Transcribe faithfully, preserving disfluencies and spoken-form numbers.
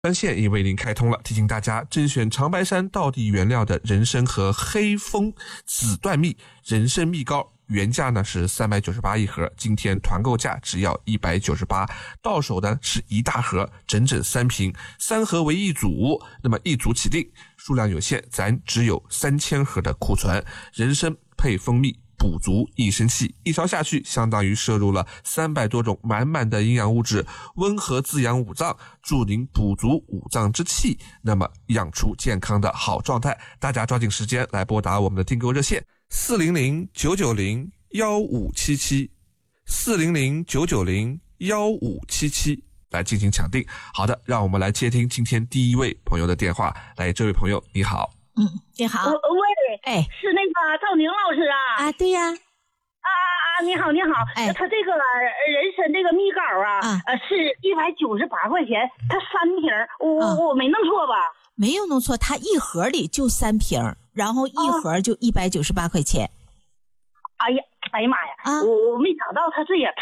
专线已为您开通了，提醒大家甄选长白山道地原料的人参和黑蜂紫椴蜜人参蜜膏，原价呢是三百九十八一盒，今天团购价只要一百九十八，到手呢是一大盒，整整三瓶，三盒为一组，那么一组起订，数量有限，咱只有三千盒的库存。人参配蜂蜜，补足益生气，一勺下去相当于摄入了三百多种满满的营养物质，温和滋养五脏，助您补足五脏之气，那么养出健康的好状态。大家抓紧时间来拨打我们的订购热线四零零九九零一五七七 四零零九九零一五七七来进行抢订。好的，让我们来接听今天第一位朋友的电话。来，这位朋友你好。 嗯，你好。 呃、喂， 哎， 是那个赵宁老师啊？ 啊，对呀。 啊啊，你好，你好。 哎， 他这个人参这个蜜膏啊，啊呃，是一百九十八块钱，他三瓶，我、啊、我没弄错吧？ 没有弄错，他一盒里就三瓶，然后一盒就一百九十八块钱。 哎呀，哎呀妈呀！啊、我我没想到他这也